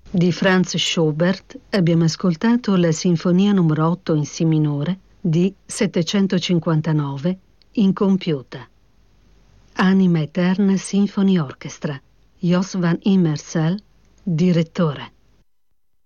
Di Franz Schubert abbiamo ascoltato la Sinfonia numero 8 in Si minore di 759, incompiuta. Anima Eterna Symphony Orchestra, Jos van Immersel, direttore.